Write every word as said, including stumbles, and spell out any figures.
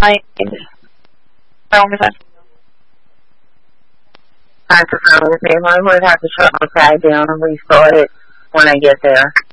mind. Tell me that. I confirm with me. I would have to shut my tag down and restart it when I get there.